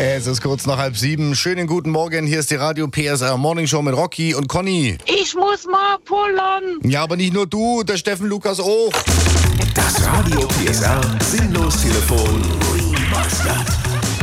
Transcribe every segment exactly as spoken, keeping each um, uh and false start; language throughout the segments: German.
Es ist kurz nach halb sieben. Schönen guten Morgen. Hier ist die Radio P S R Morning Show mit Rocky und Conny. Ich muss mal pullern. Ja, aber nicht nur du, der Steffen Lukas auch. Das Radio P S R Sinnlos-Telefon. Was das?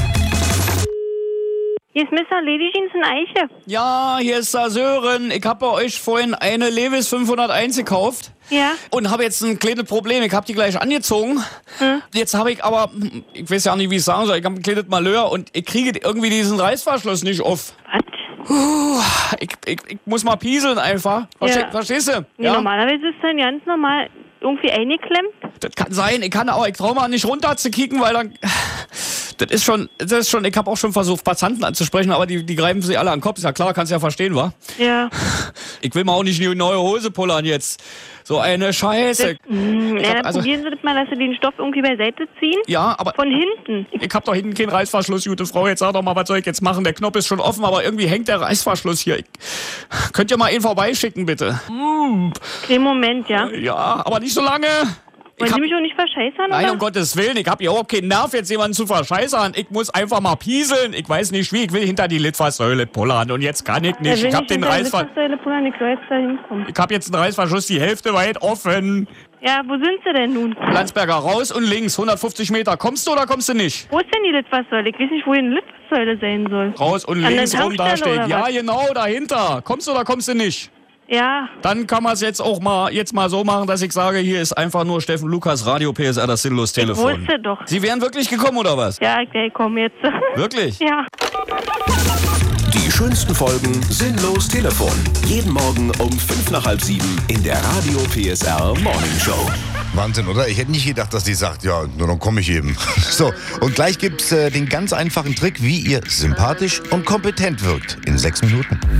Hier ist Mister Ladyjeans in Eiche. Ja, hier ist der Sören. Ich habe bei euch vorhin eine Levi's fünfhunderteins gekauft. Ja. Und habe jetzt ein kleines Problem. Ich habe die gleich angezogen. Hm. Jetzt habe ich aber, ich weiß ja nicht, wie ich sagen soll, ich habe ein kleines Malheur und ich kriege irgendwie diesen Reißverschluss nicht auf. Was? Puh, ich, ich, ich muss mal pieseln einfach. Verste, Ja. Verstehst du? Ja, normalerweise ist dann ganz normal irgendwie eingeklemmt. Das kann sein. Ich kann aber, ich traue mal nicht runter zu kicken, weil dann... Das ist schon, das ist schon, ich habe auch schon versucht, Passanten anzusprechen, aber die, die greifen sich alle an den Kopf. Ist ja klar, kannst ja verstehen, wa? Ja. Ich will mal auch nicht die neue Hose pullern jetzt. So eine Scheiße. Das, mh, Ich ja, hab, dann also, probieren Sie das mal, dass Sie den Stoff irgendwie beiseite ziehen. ja, aber Von hinten. ich hab doch hinten keinen Reißverschluss, gute Frau. Jetzt sag doch mal, was soll ich jetzt machen? Der Knopf ist schon offen, aber irgendwie hängt der Reißverschluss hier. Ich, könnt ihr mal ihn vorbeischicken, bitte? Mm, Den Moment, ja. ja, aber nicht so lange. Ich Wollen hab, Sie mich auch nicht verscheißern, nein, oder? um Gottes Willen, ich hab hier auch keinen Nerv, jetzt jemanden zu verscheißern. Ich muss einfach mal pieseln. Ich weiß nicht wie, ich will hinter die Litfaßsäule pullern und jetzt kann ich Ja, nicht. wenn Ich hab den Reißverschluss. Ich soll jetzt da hinkommen. Ich hab jetzt einen Reißverschluss die Hälfte weit offen. Ja, wo sind Sie denn nun? Landsberger raus und links, hundertfünfzig Meter. Kommst du oder kommst du nicht? Wo ist denn die Litfaßsäule? Ich weiß nicht, wo die Litfaßsäule sein soll. Raus und An der links rum da Tankstelle steht. oder Ja, was? genau, dahinter. Kommst du oder kommst du nicht? Ja. Dann kann man es jetzt auch mal jetzt mal so machen, dass ich sage, hier ist einfach nur Steffen Lukas, Radio P S R, das Sinnlos-Telefon. Ich wusste doch. Sie wären wirklich gekommen, oder was? Ja, ich komme jetzt. Wirklich? Ja. Die schönsten Folgen Sinnlos Telefon. Jeden Morgen um fünf nach halb sieben in der Radio P S R Morning Show. Wahnsinn, oder? Ich hätte nicht gedacht, dass die sagt, ja, nur dann komme ich eben. So, und gleich gibt's äh, den ganz einfachen Trick, wie ihr sympathisch und kompetent wirkt. In sechs Minuten.